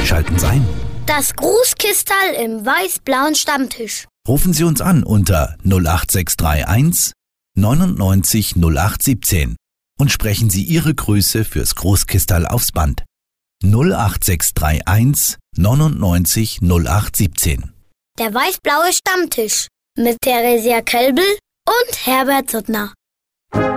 eingeschaltet sein. Das Grußkistal im weiß-blauen Stammtisch. Rufen Sie uns an unter 08631 99 0817 und sprechen Sie Ihre Grüße fürs Großkistal aufs Band. 08631 99 0817. Der weiß-blaue Stammtisch mit Theresia Kölbel und Herbert Suttner.